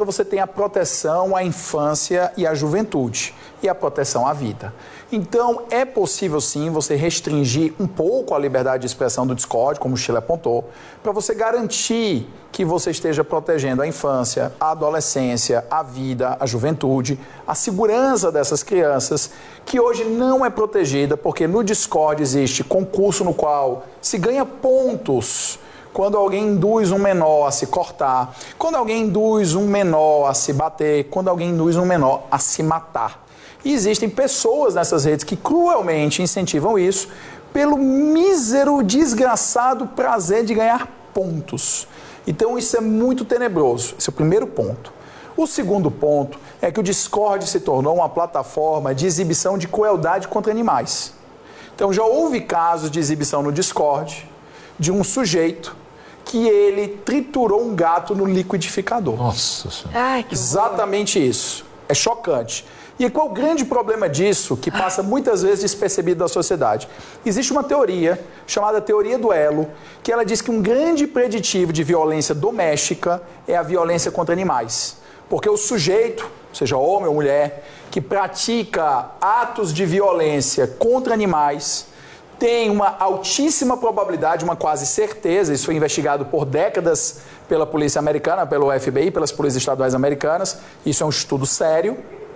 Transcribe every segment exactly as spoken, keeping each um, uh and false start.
outra você tem a proteção à infância e à juventude e a proteção à vida. Então, é possível sim você restringir um pouco a liberdade de expressão do Discord, como o Chile apontou, para você garantir que você esteja protegendo a infância, a adolescência, a vida, a juventude, a segurança dessas crianças, que hoje não é protegida, porque no Discord existe concurso no qual se ganha pontos quando alguém induz um menor a se cortar, quando alguém induz um menor a se bater, quando alguém induz um menor a se matar. E existem pessoas nessas redes que cruelmente incentivam isso pelo mísero, desgraçado prazer de ganhar pontos. Então isso é muito tenebroso. Esse é o primeiro ponto. O segundo ponto é que o Discord se tornou uma plataforma de exibição de crueldade contra animais. Então já houve casos de exibição no Discord de um sujeito que ele triturou um gato no liquidificador. Nossa Senhora. Ai, que Exatamente isso. É chocante. E qual o grande problema disso, que passa muitas vezes despercebido da sociedade? Existe uma teoria, chamada teoria do elo, que ela diz que um grande preditivo de violência doméstica é a violência contra animais. Porque o sujeito, seja homem ou mulher, que pratica atos de violência contra animais, tem uma altíssima probabilidade, uma quase certeza, isso foi investigado por décadas pela polícia americana, pelo F B I, pelas polícias estaduais americanas, isso é um estudo sério.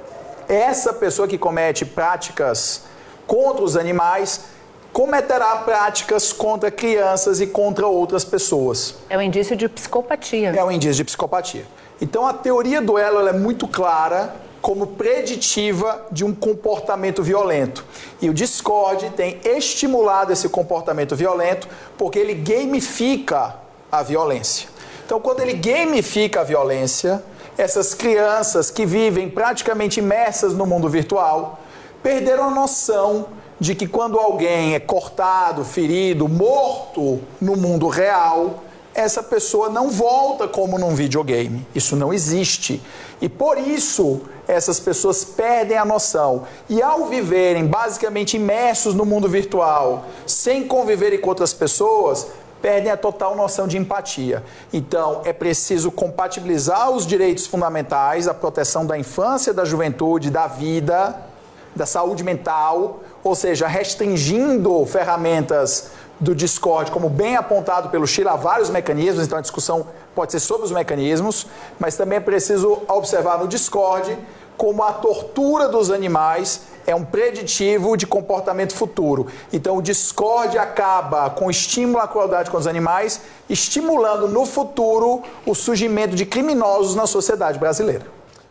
Essa pessoa que comete práticas contra os animais cometerá práticas contra crianças e contra outras pessoas. É um indício de psicopatia. É um indício de psicopatia. Então a teoria do elo ela é muito clara como preditiva de um comportamento violento. E o Discord tem estimulado esse comportamento violento porque ele gamifica a violência. Então quando ele gamifica a violência, essas crianças que vivem praticamente imersas no mundo virtual perderam a noção de que quando alguém é cortado, ferido, morto no mundo real, essa pessoa não volta como num videogame. Isso não existe. E por isso essas pessoas perdem a noção. E ao viverem basicamente imersos no mundo virtual, sem conviverem com outras pessoas, perdem a total noção de empatia. Então, é preciso compatibilizar os direitos fundamentais, a proteção da infância, da juventude, da vida, da saúde mental, ou seja, restringindo ferramentas do Discord, como bem apontado pelo Chile, há vários mecanismos, então a discussão pode ser sobre os mecanismos, mas também é preciso observar no Discord como a tortura dos animais é um preditivo de comportamento futuro. Então o Discord acaba com o estímulo à crueldade com os animais, estimulando no futuro o surgimento de criminosos na sociedade brasileira.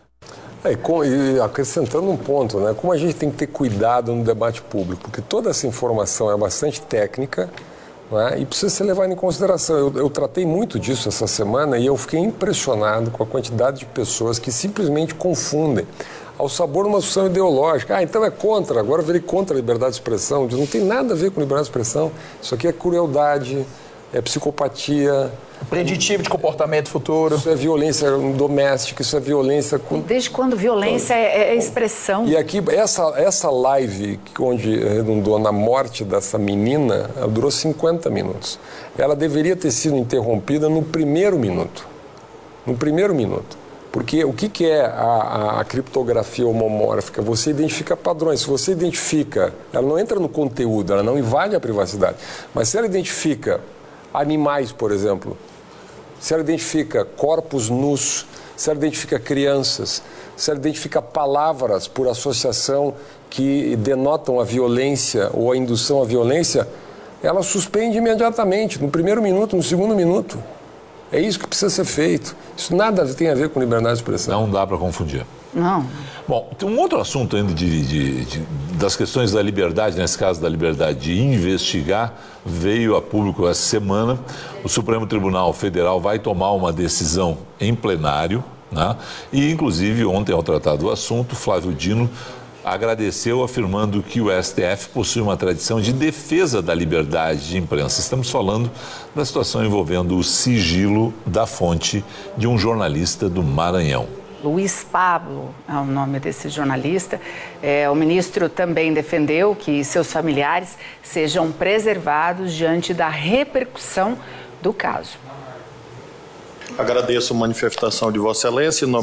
É, e, com, e acrescentando um ponto, né? Como a gente tem que ter cuidado no debate público, porque toda essa informação é bastante técnica, né? E precisa ser levada em consideração. Eu, eu tratei muito disso essa semana e eu fiquei impressionado com a quantidade de pessoas que simplesmente confundem ao sabor uma discussão ideológica. Ah, então é contra, agora eu virei contra a liberdade de expressão. Não tem nada a ver com liberdade de expressão. Isso aqui é crueldade, é psicopatia. Preditivo de comportamento futuro. Isso é violência doméstica, isso é violência... Com... Desde quando violência é, é expressão? E aqui, essa, essa live, onde redundou na morte dessa menina, ela durou cinquenta minutos. Ela deveria ter sido interrompida no primeiro minuto. No primeiro minuto. Porque o que, que é a, a criptografia homomórfica? Você identifica padrões. Se você identifica, ela não entra no conteúdo, ela não invade a privacidade. Mas se ela identifica animais, por exemplo, se ela identifica corpos nus, se ela identifica crianças, se ela identifica palavras por associação que denotam a violência ou a indução à violência, ela suspende imediatamente, no primeiro minuto, no segundo minuto. É isso que precisa ser feito. Isso nada tem a ver com liberdade de expressão. Não dá para confundir. Não. Bom, tem um outro assunto ainda de, de, de, das questões da liberdade, nesse caso da liberdade de investigar, veio a público essa semana. O Supremo Tribunal Federal vai tomar uma decisão em plenário, né? E, inclusive, ontem, ao tratar do assunto, Flávio Dino agradeceu, afirmando que o S T F possui uma tradição de defesa da liberdade de imprensa. Estamos falando da situação envolvendo o sigilo da fonte de um jornalista do Maranhão. Luiz Pablo é o nome desse jornalista. É, o ministro também defendeu que seus familiares sejam preservados diante da repercussão do caso. Agradeço a manifestação de Vossa Excelência em nome